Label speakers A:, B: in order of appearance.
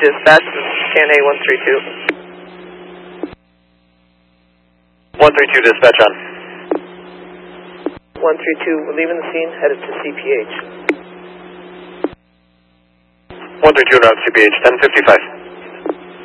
A: dispatch, this is KNA 132.
B: 132 dispatch on.
A: 132, we're leaving the scene, headed to CPH.
B: 132 around CPH, 1055.